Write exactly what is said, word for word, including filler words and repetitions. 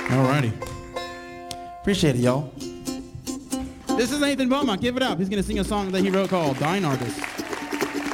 Alrighty. Appreciate it, y'all. This is Nathan Beaumont. Give it up. He's going to sing a song that he wrote called Dying Artist.